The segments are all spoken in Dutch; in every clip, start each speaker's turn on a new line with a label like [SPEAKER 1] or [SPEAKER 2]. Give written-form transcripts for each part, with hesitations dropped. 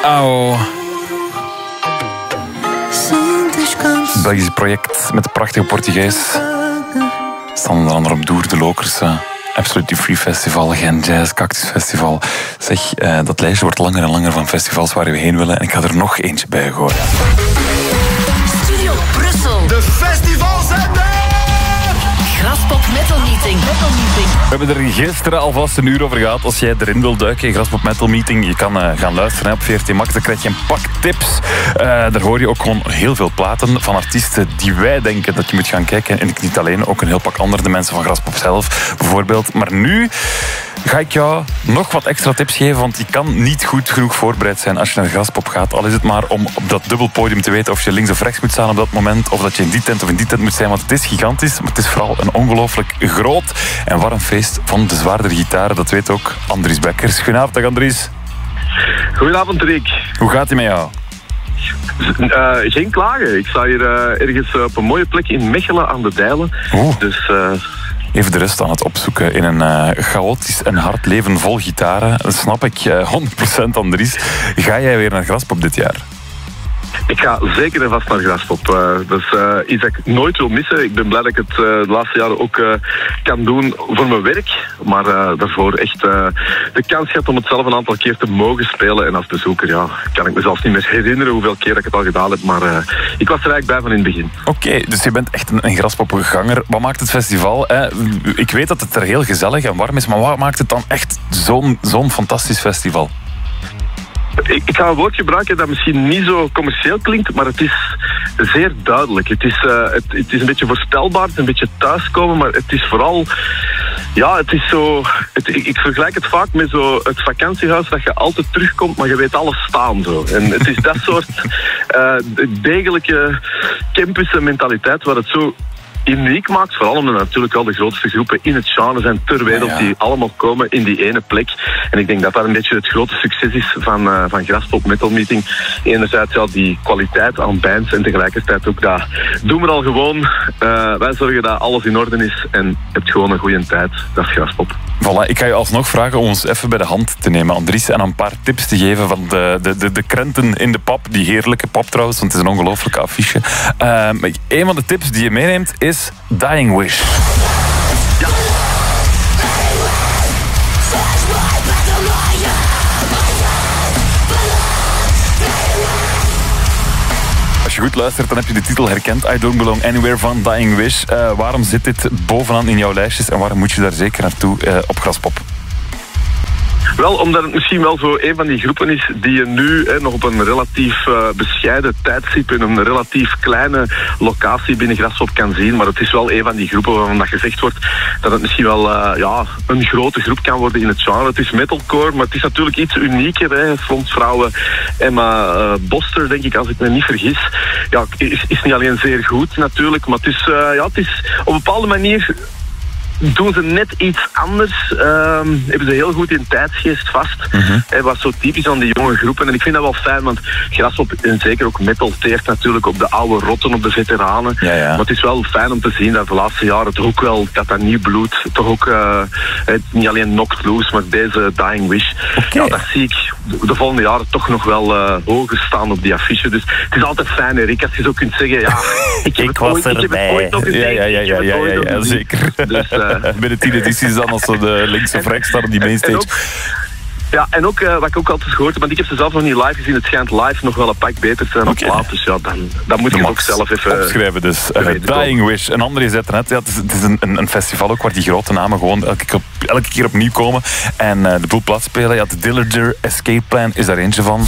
[SPEAKER 1] Auw. Belgisch project met een prachtige Portugees. Staan onder andere op Doer de Lokerse, Absolutely Free Festival, Gent Jazz, Cactus Festival. Zeg, dat lijstje wordt langer en langer van festivals waar we heen willen. En ik ga er nog eentje bij gooien.
[SPEAKER 2] Studio Brussel.
[SPEAKER 3] De festivals zijn er!
[SPEAKER 2] Graspop Metal Meeting.
[SPEAKER 1] We hebben er gisteren alvast een uur over gehad. Als jij erin wil duiken in Graspop Metal Meeting, je kan gaan luisteren op VRT Max. Dan krijg je een pak tips. Daar hoor je ook gewoon heel veel platen van artiesten die wij denken dat je moet gaan kijken. En ik niet alleen, ook een heel pak andere, de mensen van Graspop zelf bijvoorbeeld. Maar nu ga ik jou nog wat extra tips geven, want je kan niet goed genoeg voorbereid zijn als je naar Graspop gaat. Al is het maar om op dat dubbelpodium te weten of je links of rechts moet staan op dat moment, of dat je in die tent of in die tent moet zijn, want het is gigantisch, maar het is vooral een ongelooflijk groot en warm feest van de zwaardere gitaren. Dat weet ook Andries Bekkers. Goedenavond, dag Andries.
[SPEAKER 4] Goedenavond, Rick.
[SPEAKER 1] Hoe gaat het met jou?
[SPEAKER 4] Geen klagen. Ik sta hier ergens op een mooie plek in Mechelen aan de Dijlen. Dus...
[SPEAKER 1] Even de rust aan het opzoeken in een chaotisch en hard leven vol gitaren. Dat snap ik 100% Andries. Ga jij weer naar Graspop dit jaar?
[SPEAKER 4] Ik ga zeker en vast naar Graspop. Dat is iets dat ik nooit wil missen. Ik ben blij dat ik het de laatste jaren ook kan doen voor mijn werk. Maar daarvoor echt de kans gehad om het zelf een aantal keer te mogen spelen. En als bezoeker kan ik me zelfs niet meer herinneren hoeveel keer ik het al gedaan heb. Maar ik was er eigenlijk bij van in het begin.
[SPEAKER 1] Oké, dus je bent echt een Graspopganger. Wat maakt het festival? Ik weet dat het er heel gezellig en warm is, maar wat maakt het dan echt zo'n fantastisch festival?
[SPEAKER 4] Ik ga een woord gebruiken dat misschien niet zo commercieel klinkt, maar het is zeer duidelijk. Het is een beetje voorspelbaar, het is een beetje thuiskomen, maar het is vooral... Ja, het is zo... Ik vergelijk het vaak met zo het vakantiehuis dat je altijd terugkomt, maar je weet alles staan zo. En het is dat soort degelijke campus-mentaliteit waar het zo uniek maakt, vooral omdat natuurlijk al de grootste groepen in het genre zijn ter wereld die allemaal komen in die ene plek. En ik denk dat dat een beetje het grote succes is van Graspop Metal Meeting. Enerzijds die kwaliteit aan bands en tegelijkertijd ook dat doen we al gewoon. Wij zorgen dat alles in orde is en je hebt gewoon een goede tijd. Dat is Graspop.
[SPEAKER 1] Voilà, ik ga je alsnog vragen om ons even bij de hand te nemen, Andries, en een paar tips te geven van de krenten in de pap. Die heerlijke pap trouwens, want het is een ongelooflijke affiche. Een van de tips die je meeneemt is Dying Wish.
[SPEAKER 4] Ja.
[SPEAKER 1] Als je goed luistert, dan heb je de titel herkend. I Don't Belong Anywhere van Dying Wish. Waarom zit dit bovenaan in jouw lijstjes en waarom moet je daar zeker naartoe op Graspop?
[SPEAKER 4] Wel, omdat het misschien wel zo een van die groepen is die je nu nog op een relatief bescheiden tijdstip in een relatief kleine locatie binnen Graspop kan zien. Maar het is wel een van die groepen waarvan dat gezegd wordt dat het misschien wel een grote groep kan worden in het genre. Het is metalcore, maar het is natuurlijk iets unieker. Frontvrouwen Emma Boster, denk ik, als ik me niet vergis. Ja, is niet alleen zeer goed natuurlijk, maar het is op een bepaalde manier... doen ze net iets anders. Hebben ze heel goed in tijdsgeest vast. Wat zo typisch aan die jonge groepen. En ik vind dat wel fijn, want Graspop en zeker ook metal teert natuurlijk op de oude rotten, op de veteranen. Ja. Maar het is wel fijn om te zien dat de laatste jaren toch ook wel dat nieuw bloed, toch ook niet alleen Knocked Loose, maar deze Dying Wish. Okay. Ja, dat zie ik de volgende jaren toch nog wel hoger staan op die affiche. Dus het is altijd fijn, Rick, als je zo kunt zeggen, ja, ik heb het ooit nog gezien.
[SPEAKER 1] Ja, zeker. Dus, binnen 10 edities dan, als ze de links of rechts staan op die mainstage.
[SPEAKER 4] En ook wat ik ook altijd gehoord heb, want ik heb ze zelf nog niet live gezien, het schijnt live nog wel een pak beter zijn op plaat, dus ja, dan moet je het ook zelf even
[SPEAKER 1] opschrijven. Dus Dying Wish. Een andere zei het net, het is een festival ook waar die grote namen gewoon elke keer opnieuw komen en de boel plat spelen. Ja, de Dillinger Escape Plan is daar eentje van.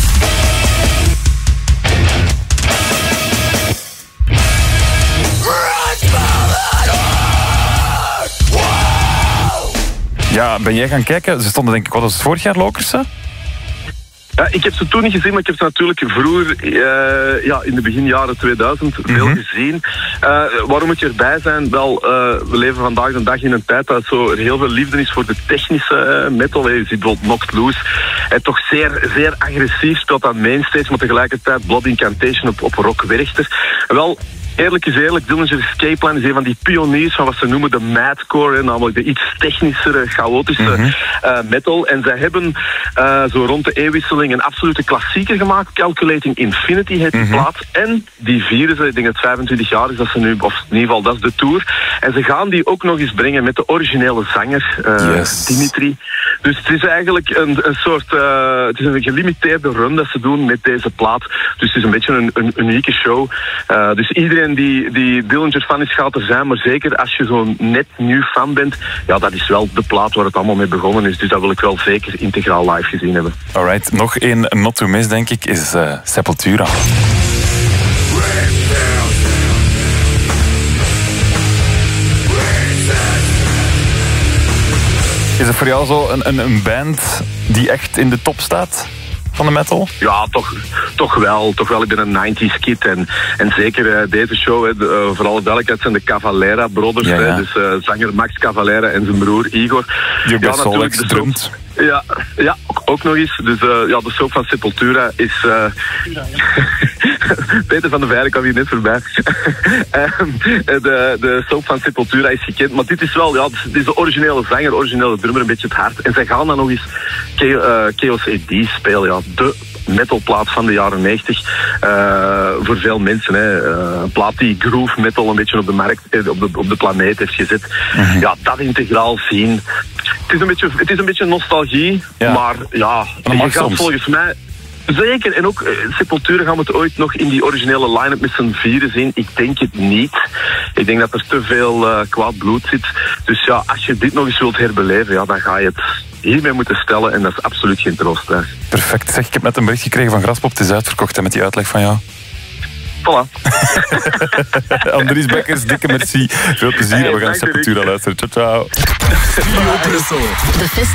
[SPEAKER 1] Ja, ben jij gaan kijken? Ze stonden denk ik, wat was het vorig jaar, Lokerse?
[SPEAKER 4] Ja, ik heb ze toen niet gezien, maar ik heb ze natuurlijk vroeger, in de beginjaren 2000, veel gezien. Waarom moet je erbij zijn? Wel, we leven vandaag de dag in een tijd dat er heel veel liefde is voor de technische metal. Je ziet bijvoorbeeld Knocked Loose. Toch zeer, zeer agressief speelt aan mainstage, maar tegelijkertijd Blood Incantation op Rock Werchter. Wel, eerlijk is eerlijk, Dillinger Escape Plan is een van die pioniers van wat ze noemen de madcore, namelijk de iets technischere, chaotische metal. En zij hebben zo rond de eeuwwisseling een absolute klassieker gemaakt. Calculating Infinity heet die plaat. En die vieren ze, ik denk dat het 25 jaar is dat ze nu, of in ieder geval dat is de tour. En ze gaan die ook nog eens brengen met de originele zanger, Dimitri. Dus het is eigenlijk een soort, het is een gelimiteerde run dat ze doen met deze plaat. Dus het is een beetje een unieke show. Dus iedereen die Dillinger fan is, gaat er zijn. Maar zeker als je zo'n net nieuw fan bent, ja, dat is wel de plaat waar het allemaal mee begonnen is. Dus dat wil ik wel zeker integraal live gezien hebben.
[SPEAKER 1] Alright, nog één not to miss, denk ik, is Sepultura. Is het voor jou zo een band die echt in de top staat van de metal?
[SPEAKER 4] Ja, toch wel. Ik ben een 90s kid. En zeker deze show, voor alle duidelijkheid, zijn de Cavalera Brothers.
[SPEAKER 1] Ja.
[SPEAKER 4] Dus zanger Max Cavalera en zijn broer Igor.
[SPEAKER 1] Die bij Solex drumt.
[SPEAKER 4] Ja, ook nog eens. Dus de soap van Sepultura is... Peter van der Veijlen kwam hier net voorbij. De soap van Sepultura is gekend. Maar dit is wel, dit is de originele zanger, originele drummer, een beetje het hart. En zij gaan dan nog eens Chaos AD spelen. Ja, de metalplaat van de jaren 90. Voor veel mensen. Een plaat die groove metal een beetje op de markt, op de planeet heeft gezet. Ja, dat integraal zien. Het is een beetje nostalgie, maar ja, je gaat volgens mij... Zeker, en ook Sepultura gaan we het ooit nog in die originele line-up met z'n vieren zien. Ik denk het niet. Ik denk dat er te veel kwaad bloed zit. Dus ja, als je dit nog eens wilt herbeleven, ja, dan ga je het hiermee moeten stellen en dat is absoluut geen troost. Hè.
[SPEAKER 1] Perfect. Zeg, ik heb net een bericht gekregen van Graspop. Het is uitverkocht met die uitleg van jou.
[SPEAKER 4] Voilà.
[SPEAKER 1] Andries Bekkers, dikke merci. Veel plezier en we gaan Sepultura luisteren. Ciao, ciao.
[SPEAKER 2] De